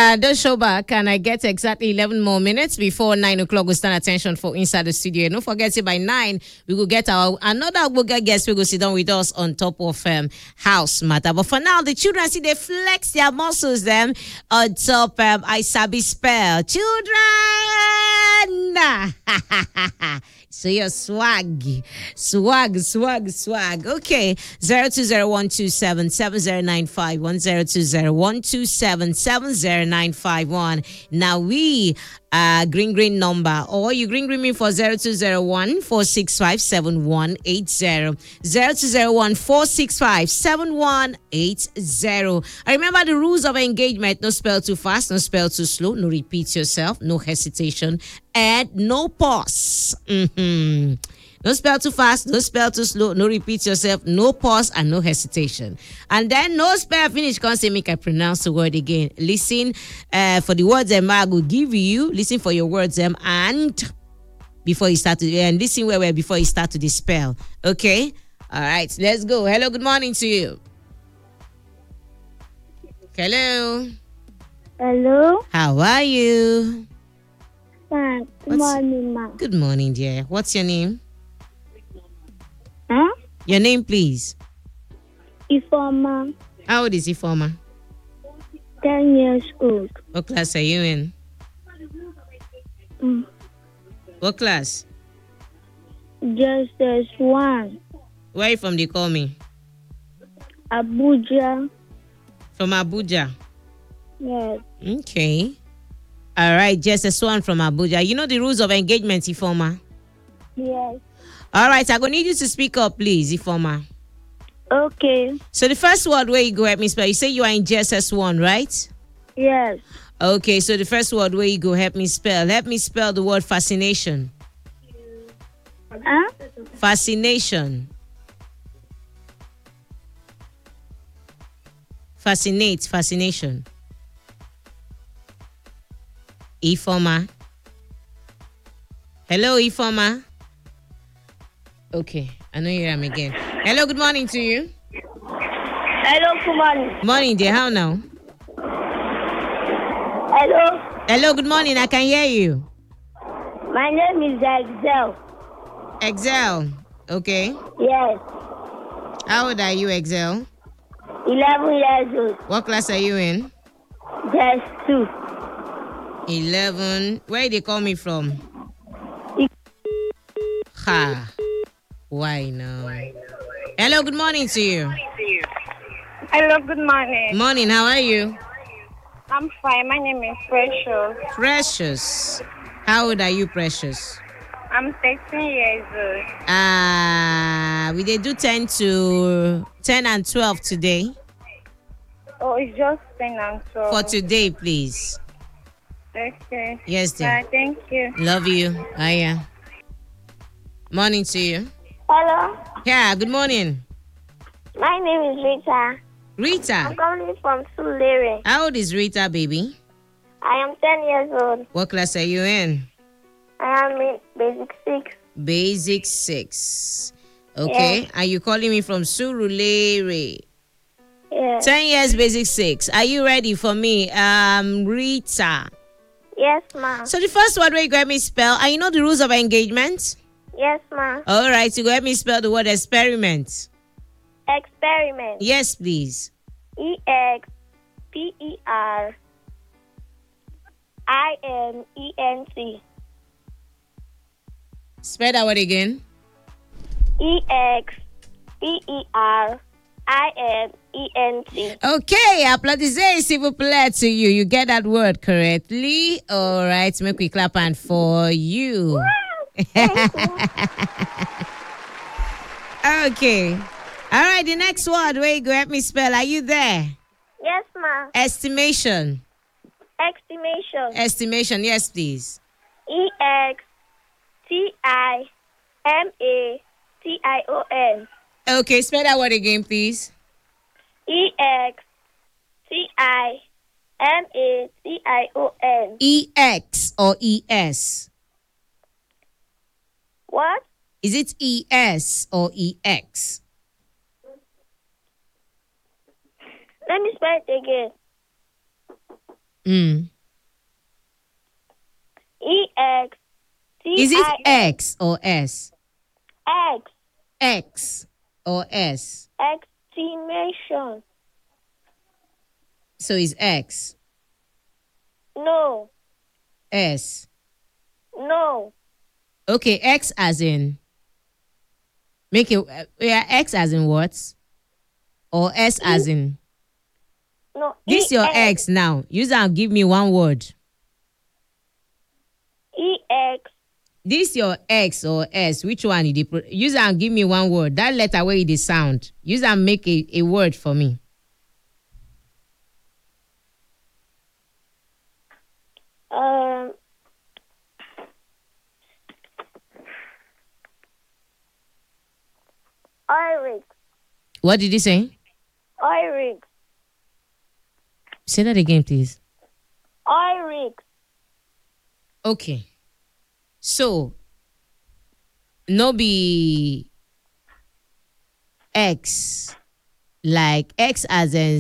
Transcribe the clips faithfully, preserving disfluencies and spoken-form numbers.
uh, don't show back, and I get exactly eleven more minutes before nine o'clock. We stand attention for Inside the Studio. Don't forget, say by nine, we will get our another we'll get guest. We will sit down with us on top of um, house matter. But for now, the children see they flex their muscles them on top. Um, I sabi spell children. So your swag, swag, swag, swag. Okay, zero two zero one two seven seven zero nine five one zero two zero one two seven seven zero nine five one. Now we uh green green number, or you green green me for zero two zero one four six five seven one eight zero zero two zero one four six five seven one eight zero. I remember the rules of engagement: no spell too fast, no spell too slow, no repeat yourself, no hesitation, and no pause. Mm-hmm. No spell too fast, no spell too slow, no repeat yourself, no pause, and no hesitation. And then no spell finish. Can't say make I pronounce the word again. Listen uh, for the words them I will give you. Listen for your words them and before you start to and listen where where before you start to dispel. Okay. All right. Let's go. Hello. Good morning to you. Hello. Hello. How are you? Fine. Good What's- morning, ma. Good morning, dear. What's your name? Huh? Your name, please. Ifoma, How old is Ifoma? ten years old. What class are you in? Mm. What class? Just as one. Where are you from? They call me. Abuja. From Abuja. Yes. Okay. All right, just a swan from Abuja. You know the rules of engagement, Ifoma. Yes. All right, I'm going to need you to speak up, please, Ifoma. Okay. So the first word where you go help me spell, you say you are in J S S one, right? Yes. Okay, so the first word where you go help me spell. Help me spell the word fascination. Huh? Fascination. Fascinate, fascination. Ifoma. Hello, Ifoma. Okay, I know you am again. Hello, good morning to you. Hello, good morning. Morning, dear. How now? Hello. Hello, good morning. I can hear you. My name is Excel. Excel. Okay. Yes. How old are you, Excel? eleven years old. What class are you in? Just two. eleven. Where they call me from? Ha. Why now? Hello, good morning to you. Hello, good morning. Morning, how are you? I'm fine. My name is Precious. Precious. How old are you, Precious? I'm thirteen years old. Ah, uh, we did do ten to ten and twelve today. Oh, it's just ten and twelve. For today, please. Okay. Yes, dear. Bye, thank you. Love you. Aya. Morning to you. Hello. Yeah, good morning. My name is Rita. Rita. I'm calling from Sulere. How old is Rita, baby? I am ten years old. What class are you in? I am in basic six. Basic six. Okay. Yes. Are you calling me from Surulere? Yes. Ten years, basic six. Are you ready for me? Um, Rita. Yes, ma. So the first word where you go help me spell, and you know the rules of engagement? Yes, ma. All right, you go help me spell the word experiment. Experiment. Yes, please. E X P E R I N E N T. Spell that word again. E X P E R I N E N T. Okay, applaudissez s'il vous plaît to you. You get that word correctly. All right, make we clap hand for you. Okay. All right, the next word where you go help me spell. Are you there? Yes, ma. Estimation. Estimation. Estimation, yes, please. E X T I M A T I O N. Okay, spell that word again, please. E X T I M A T I O N. E X or E S? What? Is it E S or E X? Let me spell it again. Mm. E X T I Is it X or S? X. X or S? Estimation. So it's X. No. S. No. Okay, X as in. Make it. Uh, yeah, X as in what? Or S as in. No. This your X now. Use and give me one word. E X. This your X or S. Which one you did? Use and give me one word. That letter where it is sound. Use and make a, a word for me. Um. Iris. What did you say? Iris. Say that again, please. Iris. Okay. So, no be X, like X as in.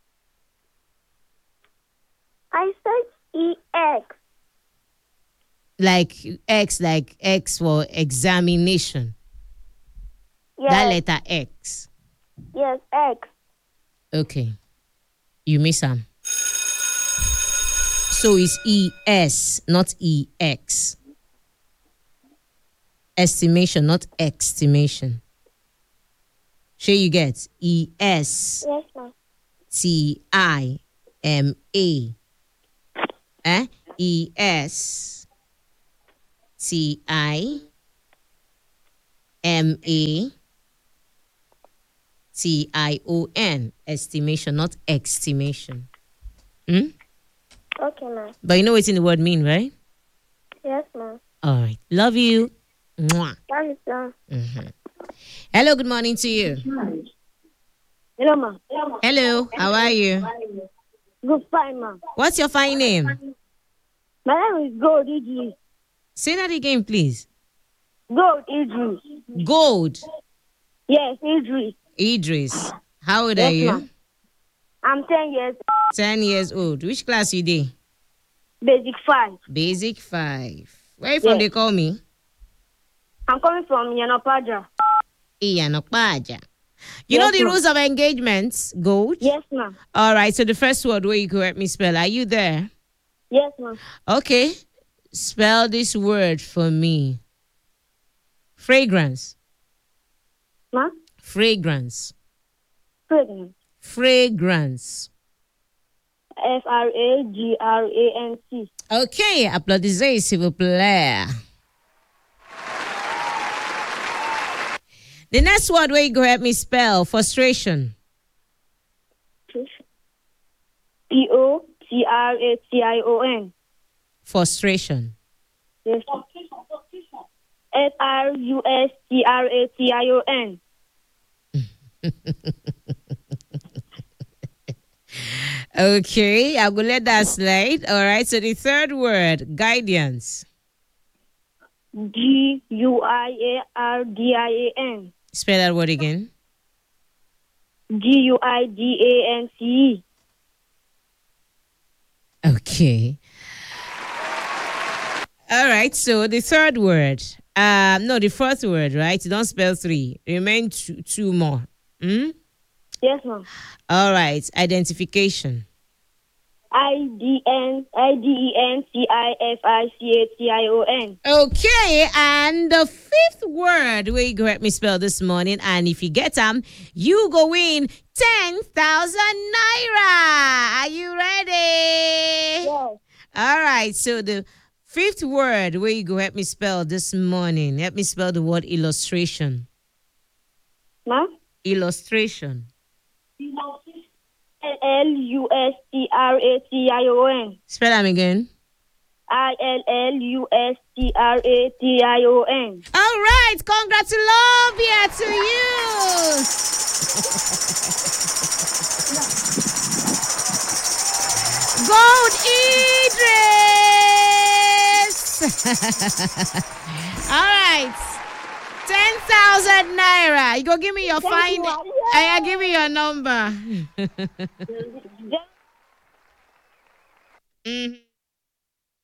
I said E X. Like X, like X for examination. Yes. That letter X. Yes, X. Okay. You miss some. So it's E S, not E X. Estimation, not estimation. Sure you get E S Yes, ma'am. T I M A. Eh? E S T I M A T I O N. Estimation, not estimation. Hmm? Okay, ma'am. But you know what in the word mean, right? Yes, ma'am. All right. Love you. Mwah. That is done. Mhm. Hello, good morning to you. Hello, ma'am. Hello, how are you? Good, fine, ma'am. What's your fine name? My name is Gold Idris. Say that again, please. Gold Idris. Gold. Yes, Idris. Idris. How old Yes, are you? ma'am. I'm ten years. Ten years old. Which class you did? Basic five. Basic five. Where you from? Yes. They call me? I'm coming from Yanopaja. Iyanokpaja. You Yes, know the ma'am. rules of engagement, Gold? Yes, ma'am. All right, so the first word where you correct me spell. Are you there? Yes, ma'am. Okay. Spell this word for me. Fragrance. Ma'am? Fragrance. Pregnant. Fragrance. F R A G R A N C. Okay, applaudissez s'il vous plaît. The next word where you go help me spell frustration. P O T R A T I O N. Frustration. Yes. F R U S T R A T I O N. Okay, I will let that slide. All right, so the third word, guidance. G U I A R D I A N. Spell that word again. G U I D A N C E. Okay. All right, so the third word, um, no, the fourth word, right? You don't spell three. Remain two, two more. Hmm? Yes, ma'am. All right, identification. I D N I D E N C I F I C A T I O N. Okay, and the fifth word where you go help me spell this morning, and if you get them, you go win ten thousand naira. Are you ready? Yes. All right, so the fifth word where you go help me spell this morning. Help me spell the word illustration. Ma'am? Illustration. L U S T R A T I O N. Spell them again. I L L U S T R A T I O N. All right, congratulations to you. Gold Idris. All right. ten thousand naira. You go give me your fine. I give me your number. Mhm.